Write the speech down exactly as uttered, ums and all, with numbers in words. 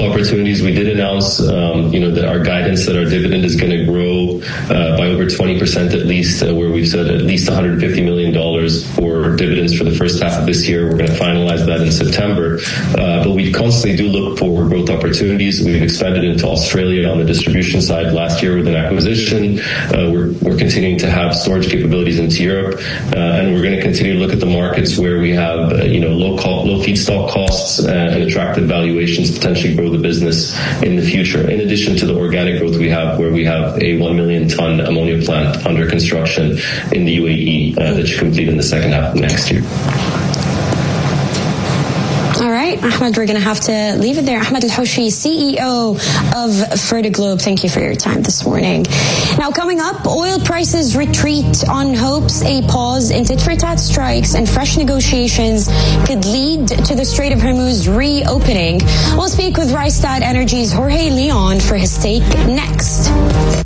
opportunities. We did announce, um, you know, that our guidance that our dividend is going to grow uh, by over twenty percent at least, uh, where we've said at least one hundred fifty million dollars for dividends for the first half of this year. We're going to finalize that in September. Uh, but we constantly do look for growth opportunities. We've expanded into Australia on the distribution side last year with an acquisition. Uh, we're, we're continuing to have storage capabilities into Europe, uh, and we're going to continue to look at the markets where we have, uh, you know, low co- low feedstock costs uh, and attractive valuations to potentially grow the business in the future. In addition to the organic growth we have, where we have a one million ton ammonia plant under construction in the U A E uh, that should complete in the second half of next year. All right, Ahmed, we're going to have to leave it there. Ahmed Al-Houshi, C E O of Fertiglobe, thank you for your time this morning. Now, coming up, oil prices retreat on hopes a pause in tit-for-tat strikes and fresh negotiations could lead to the Strait of Hormuz reopening. We'll speak with Rystad Energy's Jorge Leon for his take next.